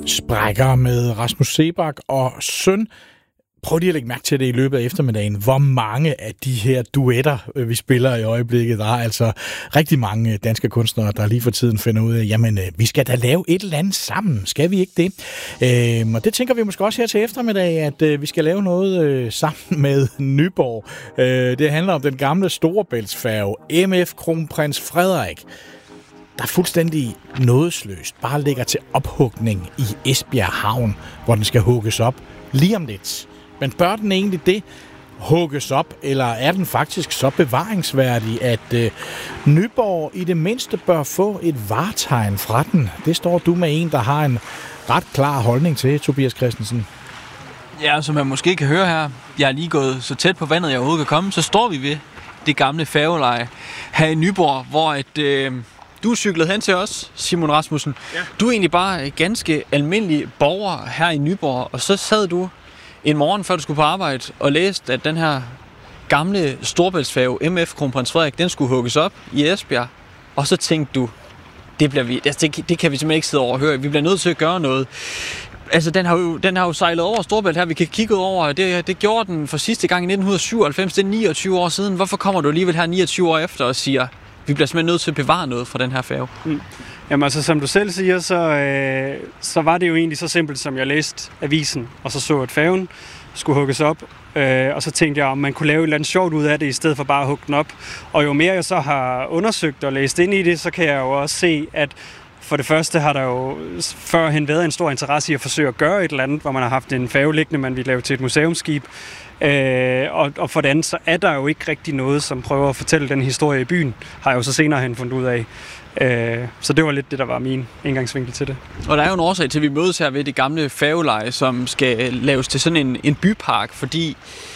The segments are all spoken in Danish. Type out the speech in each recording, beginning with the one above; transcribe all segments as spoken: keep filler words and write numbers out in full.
Sprækker med Rasmus Seebach og søn. Prøv lige at lægge mærke til det i løbet af eftermiddagen. Hvor mange af de her duetter, vi spiller i øjeblikket, der er altså rigtig mange danske kunstnere, der lige for tiden finder ud af, jamen, vi skal da lave et eller andet sammen. Skal vi ikke det? Øhm, og det tænker vi måske også her til eftermiddag, at øh, vi skal lave noget øh, sammen med Nyborg. Øh, det handler om den gamle Storebæltsfærge, M F Kronprins Frederik, der fuldstændig nådesløst bare ligger til ophugning i Esbjerg Havn, hvor den skal hugges op lige om lidt. Men bør den egentlig det hugges op, eller er den faktisk så bevaringsværdig, at øh, Nyborg i det mindste bør få et vartegn fra den? Det står du med en, der har en ret klar holdning til, Tobias Christensen. Ja, som man måske kan høre her, jeg er lige gået så tæt på vandet, jeg overhovedet kan komme, så står vi ved det gamle færgeleje her i Nyborg, hvor et... Øh, Du cyklede hen til os, Simon Rasmussen. Ja. Du er egentlig bare ganske almindelig borger her i Nyborg, og så sad du en morgen, før du skulle på arbejde, og læste, at den her gamle Storebæltsfærge, M F Kronprins Frederik, den skulle hugges op i Esbjerg. Og så tænkte du, det, bliver vi, altså det, det kan vi simpelthen ikke sidde over og høre. Vi bliver nødt til at gøre noget. Altså, den har jo, den har jo sejlet over Storebælt her. Vi kan kigge over. Det, det gjorde den for sidste gang i nitten syvoghalvfems. Det er niogtyve år siden. Hvorfor kommer du alligevel her niogtyve år efter og siger, vi bliver simpelthen nødt til at bevare noget fra den her færge? Mm. Jamen altså, som du selv siger, så, øh, så var det jo egentlig så simpelt, som jeg læste avisen, og så så, at færgen skulle hugges op. Øh, og så tænkte jeg, om man kunne lave et eller andet sjovt ud af det, i stedet for bare at hugge den op. Og jo mere jeg så har undersøgt og læst ind i det, så kan jeg jo også se, at for det første har der jo førhen været en stor interesse i at forsøge at gøre et eller andet, hvor man har haft en færge liggende, man vil lave til et museumsskib. Øh, og, og for det andet, så er der jo ikke rigtig noget, som prøver at fortælle den historie i byen, har jeg jo så senere hen fundet ud af. Øh, så det var lidt det, der var min indgangsvinkel til det. Og der er jo en årsag til, at vi mødes her ved det gamle færgeleje, som skal laves til sådan en, en bypark, fordi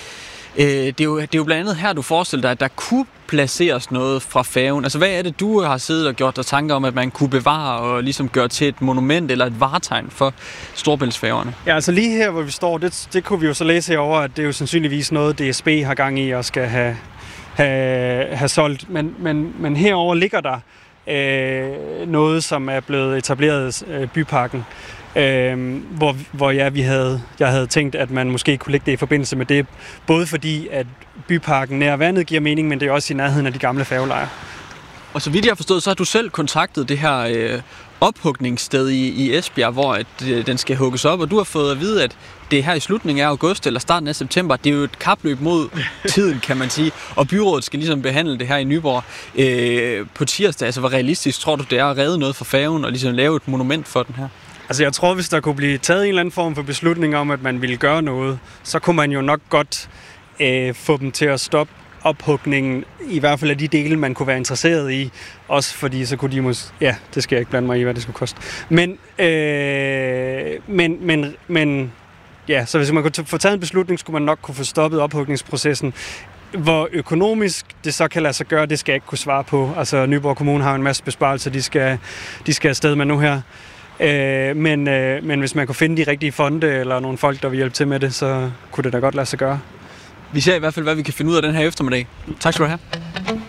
øh, det, er jo, det er jo blandt andet her, du forestiller dig, at der kunne placeres noget fra færgen. Altså, hvad er det, du har siddet og gjort dig tanker om, at man kunne bevare og ligesom gøre til et monument eller et vartegn for Storebæltsfærgerne? Ja, altså lige her, hvor vi står, det, det kunne vi jo så læse herover, at det er jo sandsynligvis noget, D S B har gang i og skal have, have, have solgt. Men, men, men herover ligger der øh, noget, som er blevet etableret øh, byparken. Øh, hvor, hvor ja, vi havde, jeg havde tænkt, at man måske kunne lægge det i forbindelse med det, både fordi, at byparken nær vandet giver mening, men det er også i nærheden af de gamle færgelejer. Og så vidt jeg har forstået, så har du selv kontaktet det her øh, ophugningssted i, i Esbjerg, hvor at, øh, den skal hugges op, og du har fået at vide, at det er her i slutningen af august eller starten af september. Det er jo et kapløb mod tiden, kan man sige, og byrådet skal ligesom behandle det her i Nyborg øh, på tirsdag. Altså, hvor realistisk tror du, det er at redde noget for færgen og ligesom lave et monument for den her? Altså, jeg tror, hvis der kunne blive taget en eller anden form for beslutning om, at man ville gøre noget, så kunne man jo nok godt øh, få dem til at stoppe ophugningen, i hvert fald af de dele, man kunne være interesseret i. Også fordi, så kunne de måske... Ja, det skal jeg ikke blande mig i, hvad det skulle koste. Men, øh, men, men, men ja, så hvis man kunne få taget en beslutning, skulle man nok kunne få stoppet ophugningsprocessen. Hvor økonomisk det så kan lade sig gøre, det skal jeg ikke kunne svare på. Altså, Nyborg Kommune har en masse besparelser, de skal, de skal afsted med nu her. Øh, men, øh, men hvis man kunne finde de rigtige fonde, eller nogle folk, der vil hjælpe til med det, så kunne det da godt lade sig gøre. Vi ser i hvert fald, hvad vi kan finde ud af den her eftermiddag. Tak skal du have.